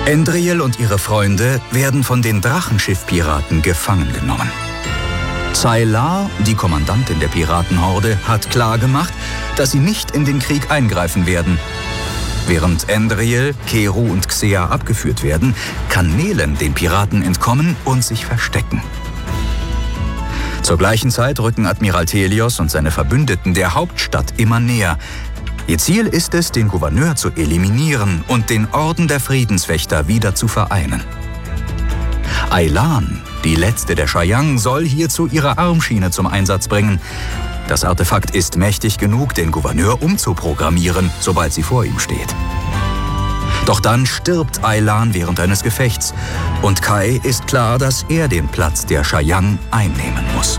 Endril und ihre Freunde werden von den Drachenschiffpiraten gefangen genommen. Zaylar, die Kommandantin der Piratenhorde, hat klargemacht, dass sie nicht in den Krieg eingreifen werden. Während Endril, Keru und Xea abgeführt werden, kann Nelen den Piraten entkommen und sich verstecken. Zur gleichen Zeit rücken Admiral Thelios und seine Verbündeten der Hauptstadt immer näher. Ihr Ziel ist es, den Gouverneur zu eliminieren und den Orden der Friedenswächter wieder zu vereinen. Aylan, die letzte der Chayang, soll hierzu ihre Armschiene zum Einsatz bringen. Das Artefakt ist mächtig genug, den Gouverneur umzuprogrammieren, sobald sie vor ihm steht. Doch dann stirbt Aylan während eines Gefechts und Kai ist klar, dass er den Platz der Chayang einnehmen muss.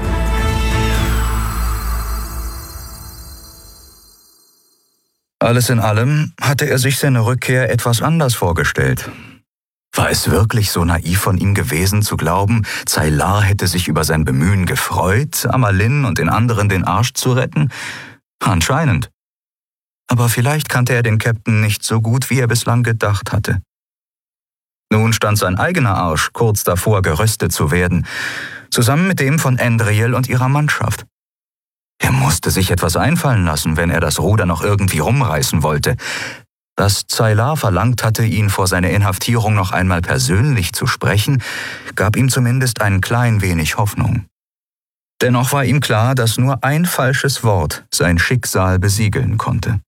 Alles in allem hatte er sich seine Rückkehr etwas anders vorgestellt. War es wirklich so naiv von ihm gewesen, zu glauben, Zaylar hätte sich über sein Bemühen gefreut, Amalin und den anderen den Arsch zu retten? Anscheinend. Aber vielleicht kannte er den Captain nicht so gut, wie er bislang gedacht hatte. Nun stand sein eigener Arsch kurz davor, geröstet zu werden, zusammen mit dem von Endril und ihrer Mannschaft. Er musste sich etwas einfallen lassen, wenn er das Ruder noch irgendwie rumreißen wollte. Dass Zaylar verlangt hatte, ihn vor seiner Inhaftierung noch einmal persönlich zu sprechen, gab ihm zumindest ein klein wenig Hoffnung. Dennoch war ihm klar, dass nur ein falsches Wort sein Schicksal besiegeln konnte.